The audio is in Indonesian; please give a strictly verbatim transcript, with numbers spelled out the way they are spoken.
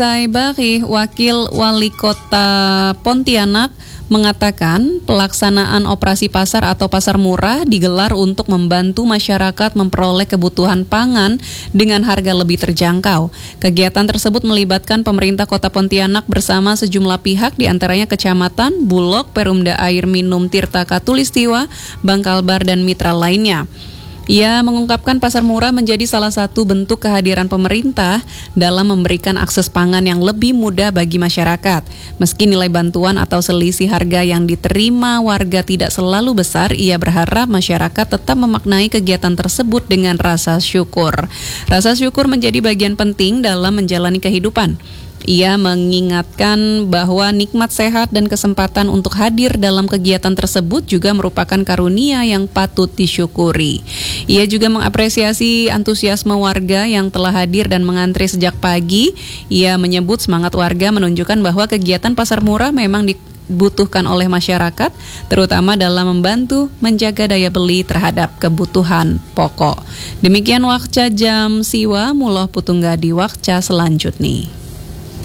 Taibari, Wakil Wali Kota Pontianak, mengatakan pelaksanaan operasi pasar atau pasar murah digelar untuk membantu masyarakat memperoleh kebutuhan pangan dengan harga lebih terjangkau. Kegiatan tersebut melibatkan pemerintah Kota Pontianak bersama sejumlah pihak, diantaranya Kecamatan, Bulog, Perumda Air Minum Tirta Katulistiwa, Bangkalbar, dan mitra lainnya. Ia mengungkapkan pasar murah menjadi salah satu bentuk kehadiran pemerintah dalam memberikan akses pangan yang lebih mudah bagi masyarakat. Meski nilai bantuan atau selisih harga yang diterima warga tidak selalu besar, ia berharap masyarakat tetap memaknai kegiatan tersebut dengan rasa syukur. Rasa syukur menjadi bagian penting dalam menjalani kehidupan. Ia mengingatkan bahwa nikmat sehat dan kesempatan untuk hadir dalam kegiatan tersebut juga merupakan karunia yang patut disyukuri. Ia juga mengapresiasi antusiasme warga yang telah hadir dan mengantri sejak pagi. Ia menyebut semangat warga menunjukkan bahwa kegiatan pasar murah memang dibutuhkan oleh masyarakat, terutama dalam membantu menjaga daya beli terhadap kebutuhan pokok. Demikian Wakca Jam Siwa, Muloh Putunggadi Wakca selanjutnya.